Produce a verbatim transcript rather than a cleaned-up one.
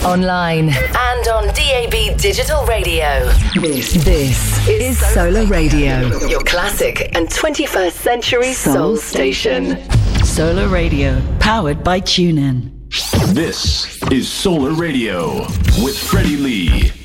online, and on D A B Digital Radio. This, this is Solar Radio, your classic and twenty-first century soul station. Solar Radio, powered by TuneIn. This is Solar Radio with Freddie Lee.